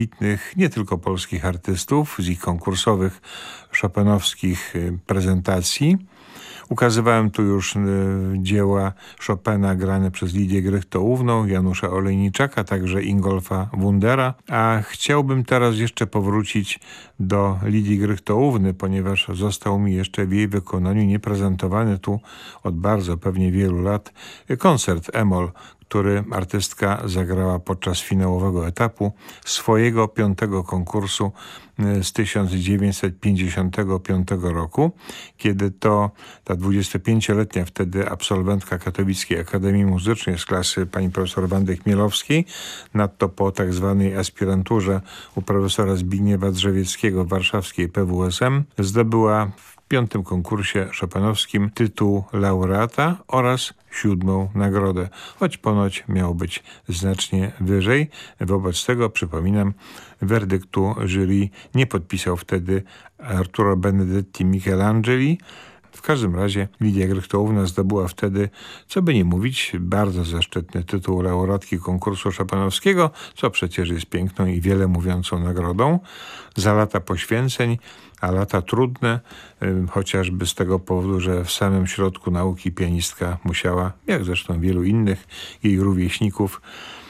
wybitnych, nie tylko polskich artystów z ich konkursowych chopinowskich prezentacji. Ukazywałem tu już dzieła Chopina grane przez Lidię Grychtołówną, Janusza Olejniczaka, także Ingolfa Wundera, a chciałbym teraz jeszcze powrócić do Lidii Grychtołówny, ponieważ został mi jeszcze w jej wykonaniu nieprezentowany tu od bardzo pewnie wielu lat koncert E-moll, który artystka zagrała podczas finałowego etapu swojego 5. konkursu z 1955 roku, kiedy to ta 25-letnia wtedy absolwentka Katowickiej Akademii Muzycznej z klasy pani profesor Wandy Chmielowskiej, nadto po tak zwanej aspiranturze u profesora Zbigniewa Drzewieckiego w warszawskiej PWSM, zdobyła w 5. konkursie chopinowskim tytuł laureata oraz 7. nagrodę, choć ponoć miało być znacznie wyżej. Wobec tego, przypominam, werdyktu jury nie podpisał wtedy Arturo Benedetti Michelangeli. W każdym razie Lidia Grychtołówna zdobyła wtedy, co by nie mówić, bardzo zaszczytny tytuł laureatki konkursu chopinowskiego, co przecież jest piękną i wiele mówiącą nagrodą. Za lata poświęceń, a lata trudne, chociażby z tego powodu, że w samym środku nauki pianistka musiała, jak zresztą wielu innych jej rówieśników,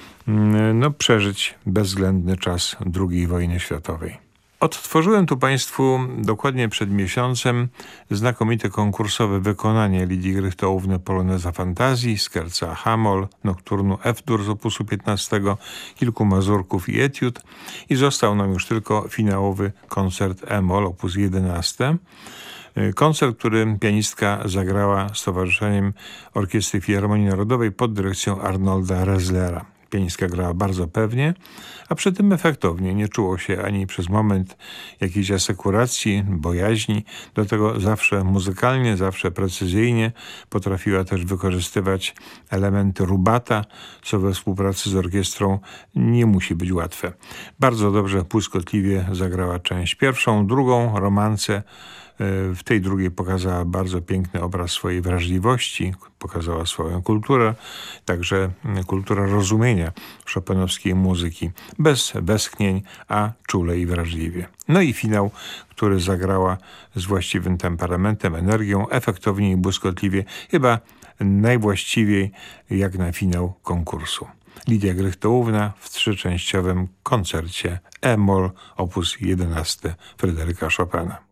przeżyć bezwzględny czas II wojny światowej. Odtworzyłem tu Państwu dokładnie przed miesiącem znakomite konkursowe wykonanie Lidii Grychtołówny Poloneza Fantazji, Scherza H-moll, Nokturnu F-dur z opusu 15, kilku mazurków i etiud i został nam już tylko finałowy koncert E-moll opus 11. Koncert, który pianistka zagrała z Towarzyszeniem Orkiestry Filharmonii Narodowej pod dyrekcją Arnolda Rezlera. Pianistka grała bardzo pewnie, a przy tym efektownie. Nie czuło się ani przez moment jakiejś asekuracji, bojaźni. Do tego zawsze muzykalnie, zawsze precyzyjnie. Potrafiła też wykorzystywać elementy rubata, co we współpracy z orkiestrą nie musi być łatwe. Bardzo dobrze, błyskotliwie zagrała część pierwszą, drugą, romansę. W tej drugiej pokazała bardzo piękny obraz swojej wrażliwości, pokazała swoją kulturę, także kulturę rozumienia chopinowskiej muzyki, bez westchnień, a czule i wrażliwie. No i finał, który zagrała z właściwym temperamentem, energią, efektownie i błyskotliwie, chyba najwłaściwiej jak na finał konkursu. Lidia Grychtołówna w 3-częściowym koncercie E-moll opus 11 Fryderyka Chopina.